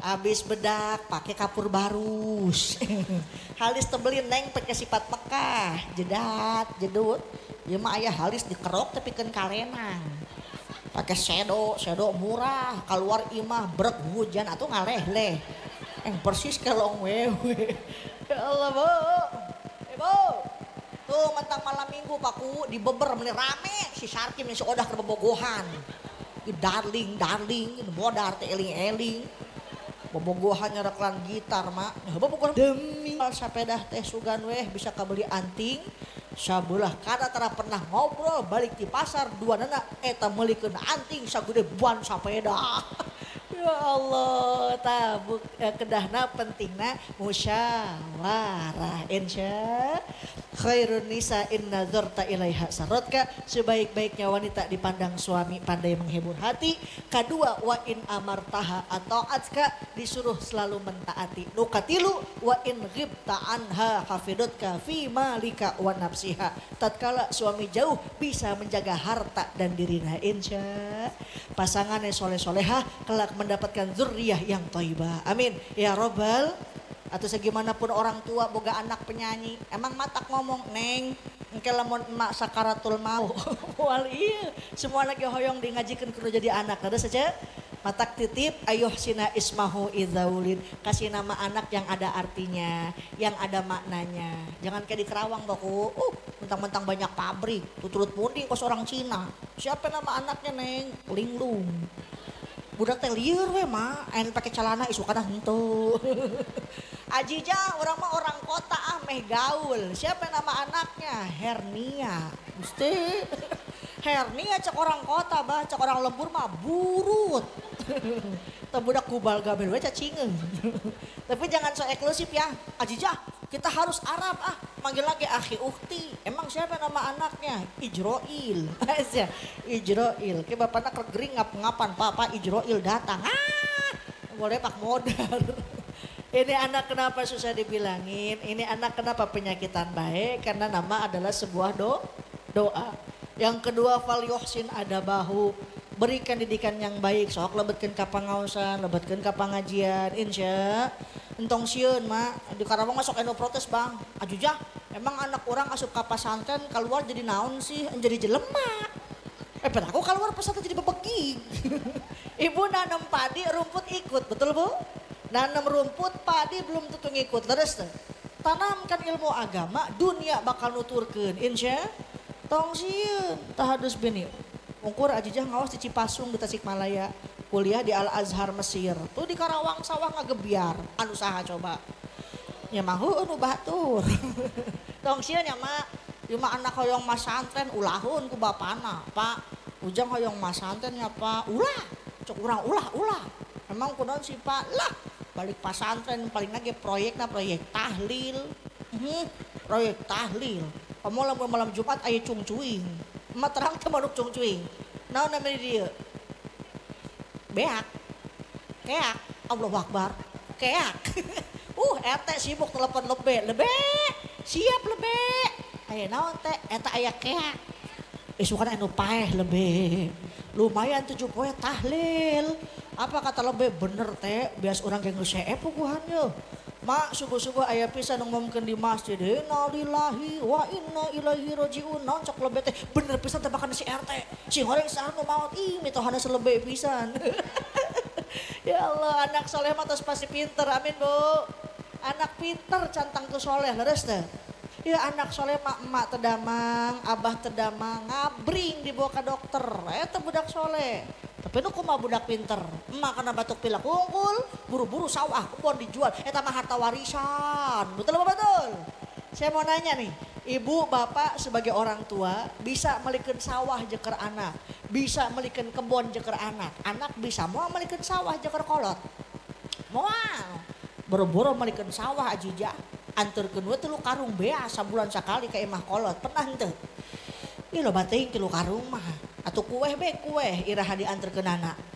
Habis bedak pakai kapur barus. Halis tebelin neng pakai sifat Mekah, jedat, jedut. Ya mah aya halis dikerok tapi kan kalenang. Pakai shadow murah, keluar imah brek hujan atau ngaleh-leh. Persis kelong wewe. Ya Allah, Bu. Bu. Tuh mentang malam minggu paku dibeber meni rame si Sarkim si Odah ke bobogohan. Darling, modar teh eling-eling. Bobogohan nyereklan gitar mak. Bobogohan demi sapedah teh sugan weh bisa kabeli anting. Sabulah kada tara pernah ngobrol balik di pasar dua nana eta meulikeun anting sagede buan sapeda. Ya Allah, tabuk kedahna pentingna musyawarah insya khairun nisa in nazarta ilaiha sarotka, sebaik-baiknya wanita dipandang suami pandai menghibur hati. Kedua wa in amartaha atau atska disuruh selalu mentaati. Nukatilu wa in ghibta anha hafidotka fi malika wa nafsiha, tatkala suami jauh bisa menjaga harta dan dirina insya pasangan yang soleh-solehah kelak mendapatkan zuriyah yang thayyibah. Amin ya robbal. Atau segimanapun orang tua boga anak penyanyi emang matak ngomong neng engke lamun emak sakaratul maut. Wal iya semua lagi hoyong di ngajikeun kudu jadi anak ada saja matak titip ayuh sina ismahu idzaulin, kasih nama anak yang ada artinya yang ada maknanya. Jangan kayak di Kerawang baku mentang-mentang banyak pabrik tuturut puding kos orang Cina. Siapa nama anaknya neng linglung budak teh lieur we mah ain pakai celana isukana henteu. Ajija orang mah orang kota meh gaul. Siapa nama anaknya? Hernia. Gusti. Hernia cek orang kota bah, cek orang lembur mah burut. Teu budak kubal gabel we cacingeun. Tapi jangan so eksklusif ya. Ajija, kita harus Arab manggil lagi akhi ukti. Emang siapa nama anaknya? Ijroil. Ijroil. Ke bapakna kegering ngap-ngapan papa Ijroil datang. Boleh pak modal. Ini anak kenapa susah dibilangin? Ini anak kenapa penyakitan baik? Karena nama adalah sebuah doa. Yang kedua fal yuhsin adabahu, berikan didikan yang baik. Sok lebetkeun ka pangaosan, lebetkeun ka pangajian, insya. Entong sieun mak di Karawang masuk eno protes bang. Ajujah, emang anak orang asup ka pasantren keluar jadi naon sih? Jadi jelema. Aku keluar pesantren jadi bebeging. Ibu nanam padi rumput ikut, betul bu? Nanam rumput padi belum tentu ngikut. Leres tuh. Tanamkan ilmu agama, dunia bakal nuturkeun, insya. Tong sieun tahadus bini. Ungkur ajijah ngawas di Cipasung di Tasikmalaya, kuliah di Al Azhar Mesir. Tuh di Karawang sawah ngagebiar, anu saha coba. Nya mah heueuh nu batur. Tong sieun nya mak, ieu mah anak hoyong masantren ulahun ku bapana, Pak. Ujang hoyong masantren nya Pak, ulah. Cok urang ulah. Emang kunaon sih Pak? Lah, balik pasantren paling lagi proyek tahlil. Proyek tahlil. Kamu malam Jumat aya cungcuing. Emak terang teh manuk cungcuing. Naon namanya dia? Beak. Keak. Allahu Akbar. Keak. RT sibuk telepon lebe. Siap lebe. Aya naon teh? Eta aya keak. Isukan anu paeh lebe. Lumayan 7 poe tahlil. Apa kata lebe bener teh? Bias orang yang nge-CF puguhannya. Mak subuh-subuh aya pisan ngomongkeun di masjid. Inna lillahi wa inna ilaihi rajiun. Naon cok lebe teh? Bener pisan tebakan si RT. Si goreng saha nu maot ih mitohana selebe pisan. Ya Allah, anak soleh mah tos pasti pinter. Amin, Bu. Anak pinter cantang tuh soleh, leres teh. Ya anak soleh mah emak tedamang, abah tedamang, ngabring dibawa ke dokter. Eta budak soleh. Tapi nu kumaha budak pinter. Emak kana batuk pilek unggul, buru-buru sawah kebon dijual. Eta mah harta warisan. Betul apa betul? Saya mau nanya nih, ibu bapak sebagai orang tua bisa melikeun sawah jeker anak, bisa melikeun kebon jeker anak. Anak bisa mau melikeun sawah jeker kolot. Moal. Boro-boro melikeun sawah ajija. Anturkeun we 3 karung bea sabulan sakali ka imah kolot. Pernah henteu? Ih loba teuing 3 karung mah. Atuh kueh iraha dianterkeun anak.